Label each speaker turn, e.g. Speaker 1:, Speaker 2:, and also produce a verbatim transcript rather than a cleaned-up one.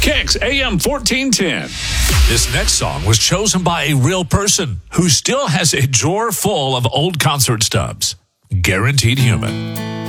Speaker 1: Kicks A M fourteen ten.
Speaker 2: This next song was chosen by a real person who still has a drawer full of old concert stubs. Guaranteed Human.